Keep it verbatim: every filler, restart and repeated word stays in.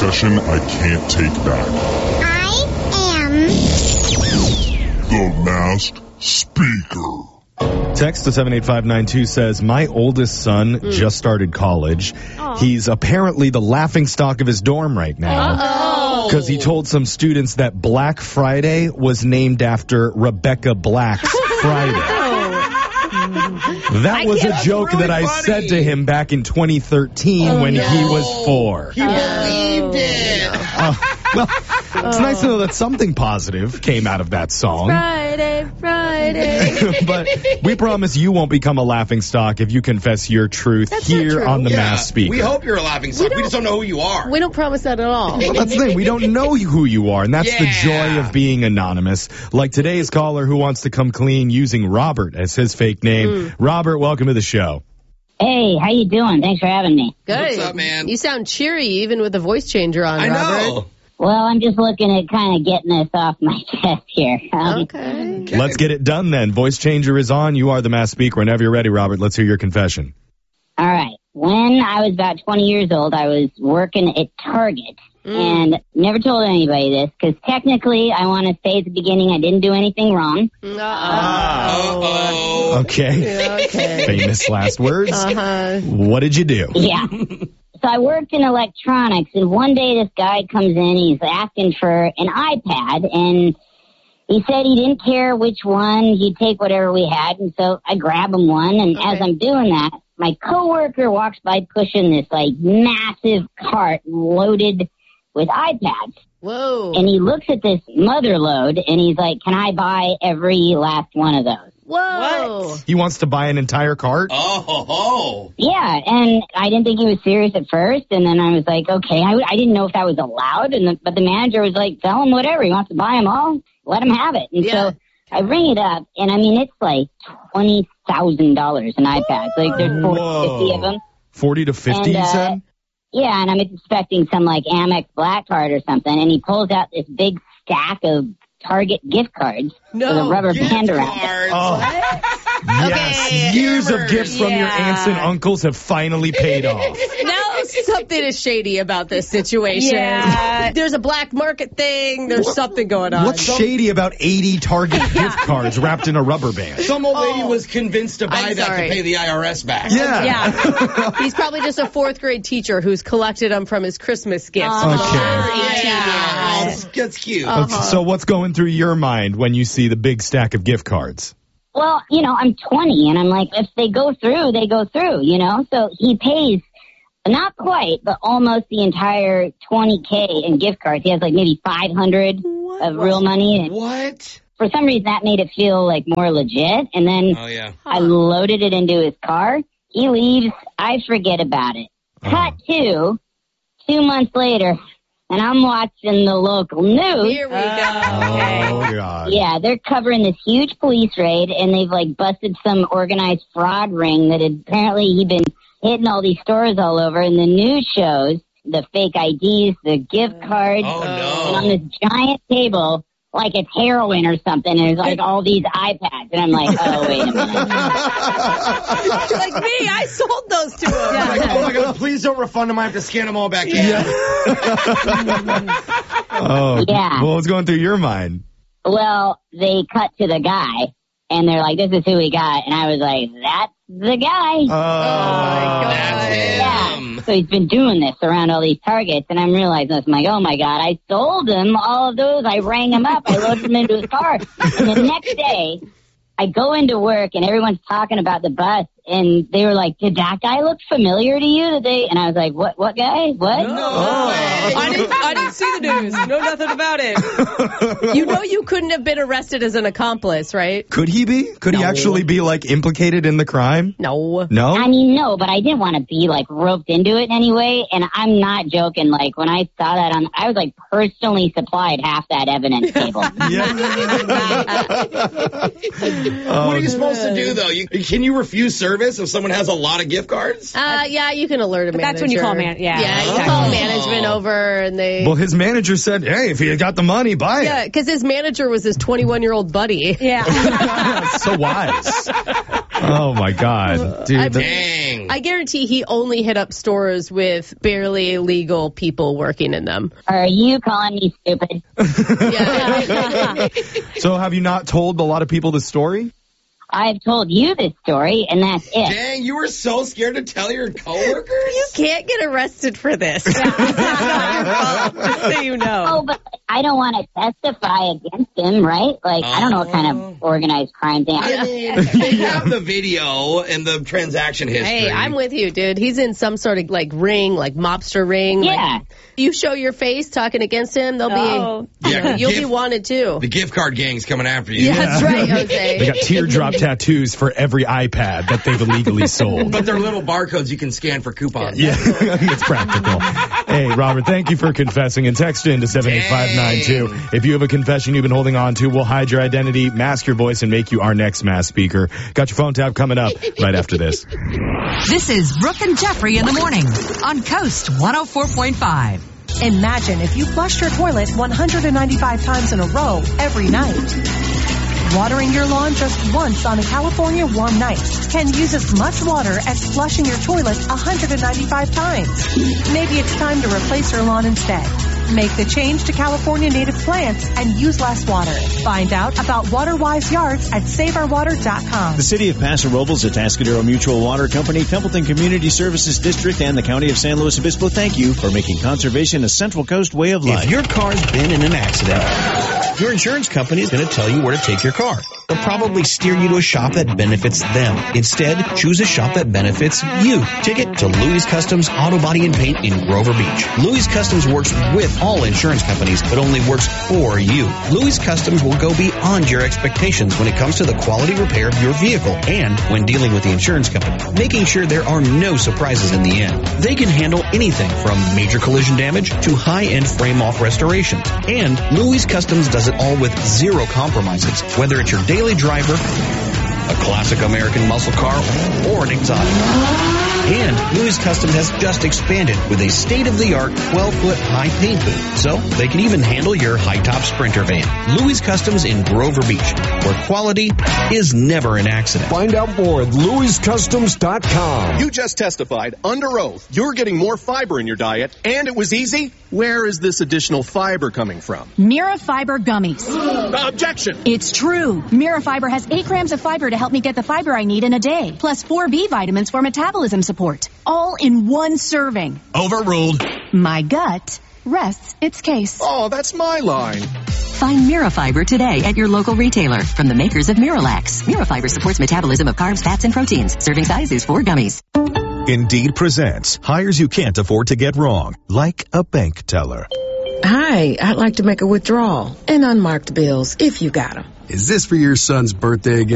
confession I can't take back. I am The Masked Speaker. Text to seven eight five nine two says, my oldest son mm. just started college. Aww. He's apparently the laughingstock of his dorm right now. Because he told some students that Black Friday was named after Rebecca Black's Friday. That was a joke really that I funny. said to him back in twenty thirteen oh, when no. he was four. He believed it. Uh, well, it's oh. nice to know that something positive came out of that song. Friday, Friday. But we promise you won't become a laughingstock if you confess your truth That's here on the yeah, Masked Speaker. We hope you're a laughingstock. We, we just don't know who you are. We don't promise that at all. Well, that's the thing. We don't know who you are, and that's yeah. the joy of being anonymous. Like today's caller who wants to come clean using Robert as his fake name. Mm. Robert, welcome to the show. Hey, how you doing? Thanks for having me. Good. What's up, man? You sound cheery even with the voice changer on, I Robert. know. Well, I'm just looking at kind of getting this off my chest here. Um, okay. okay. Let's get it done then. Voice changer is on. You are the Masked Speaker. Whenever you're ready, Robert, let's hear your confession. All right. When I was about twenty years old, I was working at Target. Mm. And never told anybody this, because technically, I want to say at the beginning, I didn't do anything wrong. Uh-oh. Uh-oh. Okay. Yeah, okay. Famous last words. Uh-huh. What did you do? Yeah. So I worked in electronics, and one day this guy comes in, he's asking for an iPad, and he said he didn't care which one, he'd take whatever we had, and so I grab him one, and okay. as I'm doing that, my coworker walks by pushing this, like, massive cart loaded with iPads. Whoa. And he looks at this mother load, and he's like, can I buy every last one of those? Whoa. He wants to buy an entire cart? Oh, ho, ho. Yeah, and I didn't think he was serious at first, and then I was like, okay, I, I didn't know if that was allowed, and the, but the manager was like, tell him whatever, he wants to buy them all, let him have it. And yeah. so I ring it up, and I mean, it's like twenty thousand dollars an iPad. So, like, there's forty to fifty of them. forty to fifty, and, uh, you said? Yeah, and I'm expecting some, like, Amex Black Card or something, and he pulls out this big stack of Target gift cards no, with a rubber gift band around cards. it. Oh. Yes, Okay, years hammers. of gifts from Yeah. your aunts and uncles have finally paid off. Now something is shady about this situation. Yeah. There's a black market thing. There's something going on. What's shady about eighty Target gift cards wrapped in a rubber band? Some old lady Oh. was convinced to buy I'm that sorry. to pay the I R S back. Yeah. Yeah. He's probably just a fourth grade teacher who's collected them from his Christmas gifts. Okay. for the last eighteen Yeah. years. That's, that's cute. Uh-huh. So what's going through your mind when you see the big stack of gift cards? Well, you know, I'm twenty, and I'm like, if they go through, they go through, you know? So he pays, not quite, but almost the entire twenty K in gift cards. He has, like, maybe five hundred What? of real money. And What? for some reason, that made it feel, like, more legit. And then Oh, yeah. I loaded it into his car. He leaves. I forget about it. Uh-huh. Cut to two months later, and I'm watching the local news. Here we go. Oh, God. Yeah, they're covering this huge police raid, and they've, like, busted some organized fraud ring that had apparently he'd been hitting all these stores all over, and the news shows the fake I Ds, the gift cards, Oh, and no. on this giant table, like it's heroin or something, and there's, like, all these iPads, and I'm like, oh, wait a minute. Like me, I sold those to him. Like, oh, my God, please don't refund them. I have to scan them all back in. Oh, Yeah. Well, what's going through your mind? Well, they cut to the guy, and they're like, this is who we got, and I was like, that's the guy. Oh, my God. That's Yeah. him. So he's been doing this around all these Targets, and I'm realizing this. I'm like, oh, my God, I sold him all of those. I rang him up. I loaded them into his car. And the next day, I go into work, and everyone's talking about the bus, and they were like, did that guy look familiar to you today? And I was like, what What guy? What? No. I didn't, I didn't see the news. Know nothing about it. You know you couldn't have been arrested as an accomplice, right? Could he be? Could he No. actually be, like, implicated in the crime? No. No? I mean, no, but I didn't want to be, like, roped into it anyway, and I'm not joking. Like, when I saw that on, I was, like, personally supplied half that evidence table. Yeah. What are you supposed to do, though? You, can you refuse service if someone has a lot of gift cards? Uh, yeah, you can alert a But manager. that's when you call man- yeah. Yeah, you Oh. call management over and they... Well, his manager said, hey, if you got the money, buy yeah, it. because his manager was his twenty-one-year-old buddy. Yeah. So wise. Oh, my God. Dude, I, the- Dang. I guarantee he only hit up stores with barely legal people working in them. Are you calling me stupid? Yeah. so have you not told a lot of people the story? I've told you this story, and that's it. Dang, you were so scared to tell your coworkers? You can't get arrested for this. It's not your fault, just so you know. Oh, but I don't want to testify against him, right? Like, I don't know what kind of organized crime they I have. mean, they have the video and the transaction history. Hey, I'm with you, dude. He's in some sort of like ring, like mobster ring. Yeah. Like, you show your face talking against him, they'll Oh. be, you Yeah, know, you'll gift- be wanted too. The gift card gang's coming after you. Yeah, that's right, Jose. They got teardrop tattoos for every iPad that they've illegally sold. But they're little barcodes you can scan for coupons. Yeah, it's practical. Hey, Robert, thank you for confessing, and text in to seven eight five nine two. If you have a confession you've been holding on to, we'll hide your identity, mask your voice, and make you our next mass speaker. Got your phone tap coming up right after this. This is Brooke and Jeffrey in the morning on Coast one oh four point five. Imagine if you flushed your toilet one hundred ninety-five times in a row every night. Watering your lawn just once on a California warm night can use as much water as flushing your toilet one hundred ninety-five times. Maybe it's time to replace your lawn instead. Make the change to California native plants and use less water. Find out about WaterWise Yards at save our water dot com. The City of Paso Robles, Atascadero Mutual Water Company, Templeton Community Services District, and the County of San Luis Obispo thank you for making conservation a Central Coast way of life. If your car's been in an accident, your insurance company is going to tell you where to take your car. They'll probably steer you to a shop that benefits them. Instead, choose a shop that benefits you. Take it to Louis Customs Auto Body and Paint in Grover Beach. Louis Customs works with all insurance companies, but only works for you. Louis Customs will go beyond your expectations when it comes to the quality repair of your vehicle and when dealing with the insurance company, making sure there are no surprises in the end. They can handle anything from major collision damage to high-end frame-off restorations. And Louis Customs does it all with zero compromises, whether it's your daily driver, a classic American muscle car, or an exotic. And Louis Customs has just expanded with a state-of-the-art twelve-foot high paint booth, so they can even handle your high-top Sprinter van. Louis Customs in Grover Beach, where quality is never an accident. Find out more at louis customs dot com. You just testified under oath you're getting more fiber in your diet, and it was easy. Where is this additional fiber coming from? Mira Fiber Gummies. Objection! It's true. Mira Fiber has eight grams of fiber to help me get the fiber I need in a day, plus four B vitamins for metabolism support, all in one serving. Overruled. My gut rests its case. Oh, that's my line. Find Mirafiber today at your local retailer from the makers of Miralax. Mirafiber supports metabolism of carbs, fats, and proteins. Serving size is four gummies. Indeed presents hires you can't afford to get wrong, like a bank teller. Hi, I'd like to make a withdrawal and unmarked bills if you got them. Is this for your son's birthday again?